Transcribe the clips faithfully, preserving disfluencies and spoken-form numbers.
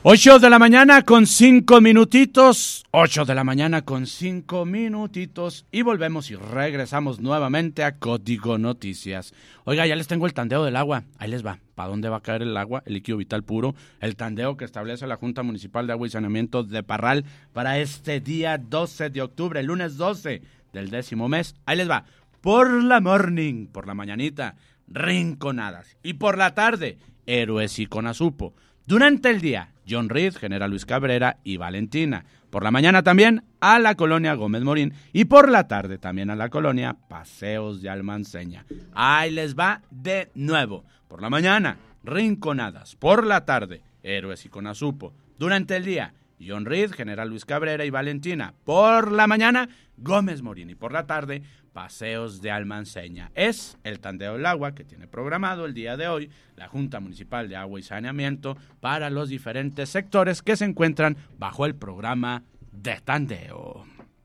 Ocho de la mañana con cinco minutitos, ocho de la mañana con cinco minutitos y volvemos y regresamos nuevamente a Código Noticias. Oiga, ya les tengo el tandeo del agua, ahí les va, ¿para dónde va a caer el agua? El líquido vital puro, el tandeo que establece la Junta Municipal de Agua y Saneamiento de Parral para este día doce de octubre, el lunes doce del décimo mes, ahí les va, por la morning, por la mañanita, Rinconadas y por la tarde, Héroes y Conazupo. Durante el día, John Reed, General Luis Cabrera y Valentina. Por la mañana también a la colonia Gómez Morín y por la tarde también a la colonia Paseos de Almanseña. Ahí les va de nuevo. Por la mañana, Rinconadas. Por la tarde, Héroes y Conazupo. Durante el día, John Reed, General Luis Cabrera y Valentina. Por la mañana, Gómez Morín y por la tarde, Paseos de Almanseña. Es el tandeo del agua que tiene programado el día de hoy la Junta Municipal de Agua y Saneamiento para los diferentes sectores que se encuentran bajo el programa de tandeo.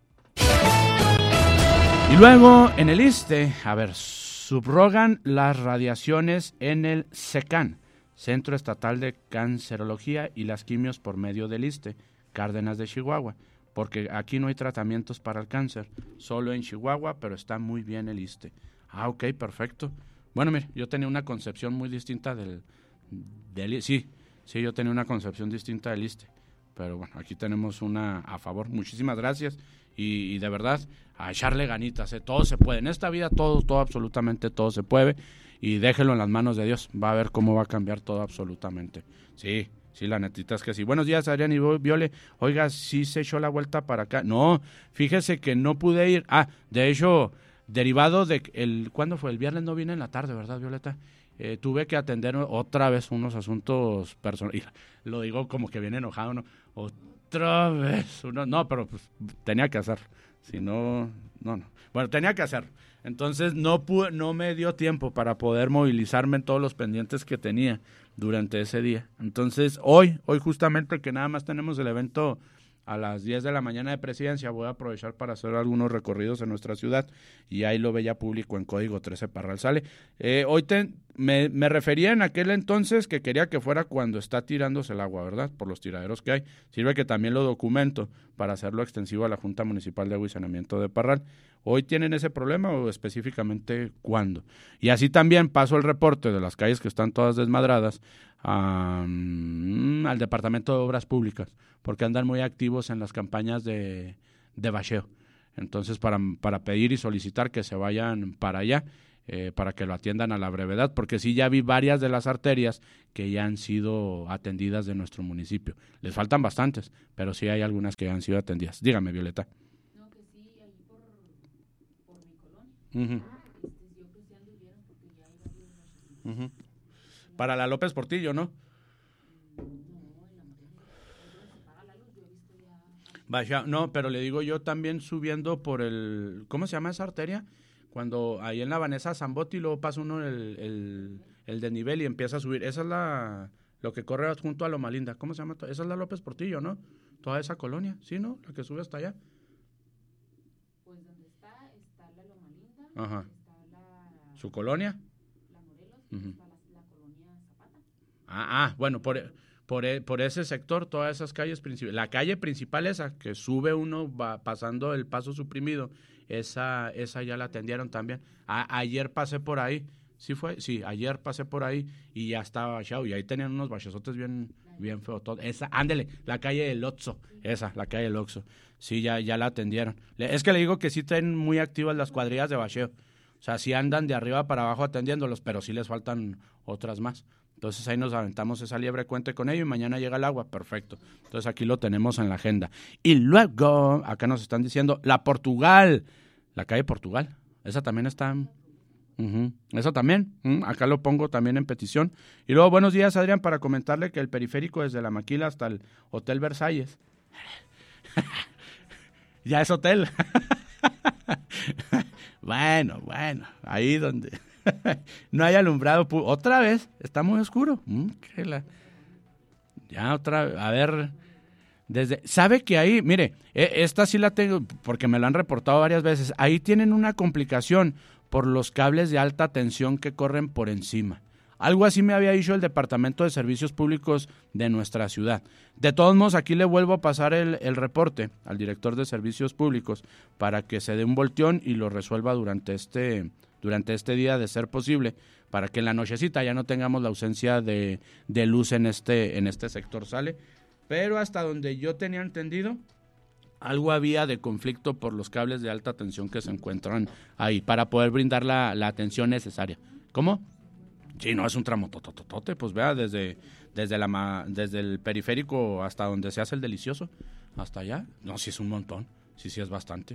Y luego en el ISSSTE, a ver, subrogan las radiaciones en el SECAN, Centro Estatal de Cancerología y las quimios por medio del ISSSTE, Cárdenas de Chihuahua. Porque aquí no hay tratamientos para el cáncer, solo en Chihuahua, pero está muy bien el ISSSTE. Ah, ok, perfecto. Bueno, mire, yo tenía una concepción muy distinta del, del sí, sí, yo tenía una concepción distinta del ISSSTE, pero bueno, aquí tenemos una a favor. Muchísimas gracias y, y de verdad, a echarle ganitas, ¿eh? Todo se puede, en esta vida todo, todo, absolutamente todo se puede y déjelo en las manos de Dios, va a ver cómo va a cambiar todo absolutamente, sí. Sí, la netita es que sí. Buenos días, Adrián y Viole. Oiga, ¿sí se echó la vuelta para acá? No, fíjese que no pude ir. Ah, de hecho, derivado de el ¿cuándo fue? El viernes no vine en la tarde, ¿verdad, Violeta? Eh, tuve que atender otra vez unos asuntos personales. Lo digo como que viene enojado, ¿no? Otra vez. Uno, no, pero pues tenía que hacerlo. Si no, no, no. Bueno, tenía que hacerlo. Entonces no pude, no me dio tiempo para poder movilizarme en todos los pendientes que tenía durante ese día. Entonces hoy, hoy justamente que nada más tenemos el evento a las diez de la mañana de Presidencia, voy a aprovechar para hacer algunos recorridos en nuestra ciudad y ahí lo ve ya público en Código trece Parral Sale. Eh, hoy te, me, me refería en aquel entonces que quería que fuera cuando está tirándose el agua, ¿verdad? Por los tiraderos que hay. Sirve que también lo documento para hacerlo extensivo a la Junta Municipal de Agua y Saneamiento de Parral. ¿Hoy tienen ese problema o específicamente cuándo? Y así también paso el reporte de las calles que están todas desmadradas um, al Departamento de Obras Públicas, porque andan muy activos en las campañas de, de bacheo. Entonces, para, para pedir y solicitar que se vayan para allá, eh, para que lo atiendan a la brevedad, porque sí ya vi varias de las arterias que ya han sido atendidas de nuestro municipio. Les faltan bastantes, pero sí hay algunas que han sido atendidas. Dígame, Violeta. No, que sí, ahí por, por mi colonia. Uh-huh. Este, yo creo que sí anduvieron porque ya hay varios Uh-huh. Para la López Portillo, ¿no? Vaya, no, pero le digo yo también subiendo por el, ¿cómo se llama esa arteria? Cuando ahí en la Vanessa Zambotti luego pasa uno el, el, el desnivel y empieza a subir. Esa es la, lo que corre junto a Loma Linda. ¿Cómo se llama? Esa es la López Portillo, ¿no? Toda esa colonia, ¿sí, no? La que sube hasta allá. Pues donde está, está la Loma Linda, Ajá. está la... ¿Su colonia? La Morelos, Uh-huh. está la, la colonia Zapata. Ah, ah, bueno, por... Por, por ese sector, todas esas calles principales, la calle principal esa, que sube uno va pasando el paso suprimido, esa esa ya la atendieron también. A, ayer pasé por ahí, ¿sí fue? Sí, ayer pasé por ahí y ya estaba bachado, y ahí tenían unos bachazotes bien, bien feos. Todo. Esa, ándele, la calle del Oxxo, esa, la calle del Oxxo, sí, ya, ya la atendieron. Es que le digo que sí traen muy activas las cuadrillas de bacheo, o sea, sí andan de arriba para abajo atendiéndolos, pero sí les faltan otras más. Entonces ahí nos aventamos esa liebre, cuente con ello y mañana llega el agua, perfecto. Entonces aquí lo tenemos en la agenda. Y luego, acá nos están diciendo, la Portugal, la calle Portugal, esa también está, uh-huh, esa también, uh, acá lo pongo también en petición. Y luego, buenos días, Adrián, para comentarle que el periférico desde la Maquila hasta el Hotel Versalles, ya es hotel. Bueno, bueno, ahí donde... no hay alumbrado, pu- otra vez, está muy oscuro. Mm, que la... Ya otra vez, a ver, desde, sabe que ahí, mire, esta sí la tengo porque me la han reportado varias veces, ahí tienen una complicación por los cables de alta tensión que corren por encima. Algo así me había dicho el Departamento de Servicios Públicos de nuestra ciudad. De todos modos, aquí le vuelvo a pasar el, el reporte al director de Servicios Públicos para que se dé un volteón y lo resuelva durante este, durante este día, de ser posible, para que en la nochecita ya no tengamos la ausencia de, de luz en este, en este sector, ¿sale? Pero hasta donde yo tenía entendido, algo había de conflicto por los cables de alta tensión que se encuentran ahí para poder brindar la, la atención necesaria. ¿Cómo? Sí, no, es un tramo totototote, pues vea, desde, desde, la, desde el periférico hasta donde se hace el delicioso, hasta allá. No, sí es un montón, sí, sí es bastante.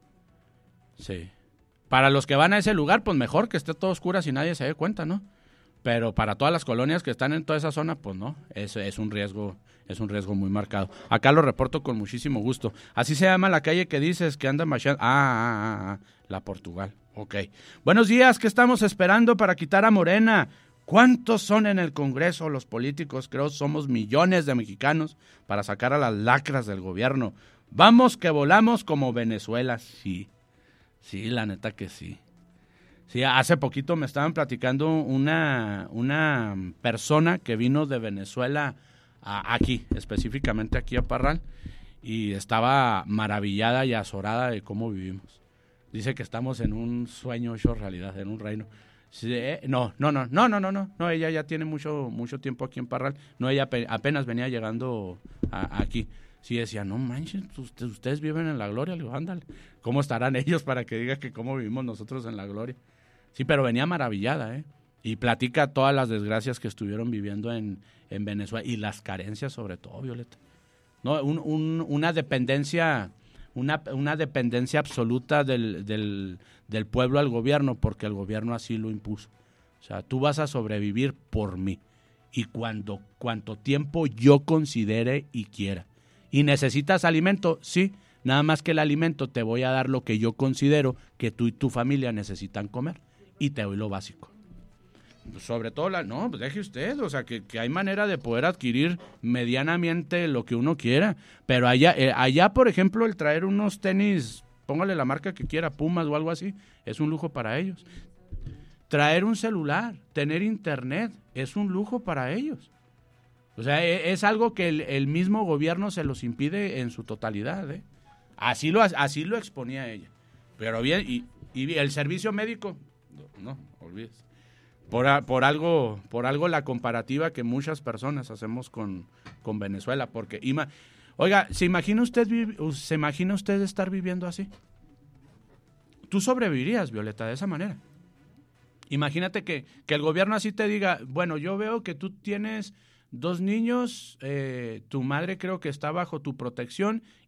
Sí. Para los que van a ese lugar, pues mejor que esté todo oscuro y nadie se dé cuenta, ¿no? Pero para todas las colonias que están en toda esa zona, pues no, es, es un riesgo, es un riesgo muy marcado. Acá lo reporto con muchísimo gusto. Así se llama la calle que dices que anda marchando. Ah, ah, ah, ah, la Portugal. Ok. Buenos días, ¿qué estamos esperando para quitar a Morena? ¿Cuántos son en el Congreso los políticos? Creo somos millones de mexicanos para sacar a las lacras del gobierno. Vamos que volamos como Venezuela. Sí, sí, la neta que sí. Sí, hace poquito me estaban platicando una, una persona que vino de Venezuela a, aquí, específicamente aquí a Parral, y estaba maravillada y azorada de cómo vivimos. Dice que estamos en un sueño hecho realidad, en un reino. Sí, eh, no, no, no, no, no, no, no, no, ella ya tiene mucho, mucho tiempo aquí en Parral. No, ella apenas venía llegando a, aquí. Sí, decía, no manches, ustedes, ustedes viven en la gloria. Le digo, ándale, ¿cómo estarán ellos para que digan que cómo vivimos nosotros en la gloria? Sí, pero venía maravillada, ¿eh? Y platica todas las desgracias que estuvieron viviendo en, en Venezuela y las carencias sobre todo, Violeta. No, un, un, una dependencia, una, una dependencia absoluta del, del, del pueblo al gobierno, porque el gobierno así lo impuso. O sea, tú vas a sobrevivir por mí y cuando cuanto tiempo yo considere y quiera. ¿Y necesitas alimento? Sí, nada más que el alimento te voy a dar lo que yo considero que tú y tu familia necesitan comer. Y te doy lo básico. Sobre todo, la no, pues deje usted, o sea, que, que hay manera de poder adquirir medianamente lo que uno quiera. Pero allá, eh, allá, por ejemplo, el traer unos tenis, póngale la marca que quiera, Pumas o algo así, es un lujo para ellos. Traer un celular, tener internet, es un lujo para ellos. O sea, es, es algo que el, el mismo gobierno se los impide en su totalidad, ¿eh? Así lo, así lo exponía ella. Pero bien, y, y el servicio médico... No, olvides. Por, por algo, por algo la comparativa que muchas personas hacemos con, con Venezuela, porque ima, oiga, ¿se imagina usted se imagina usted estar viviendo así? Tú sobrevivirías, Violeta, de esa manera. Imagínate que, que el gobierno así te diga, bueno, yo veo que tú tienes dos niños, eh, tu madre creo que está bajo tu protección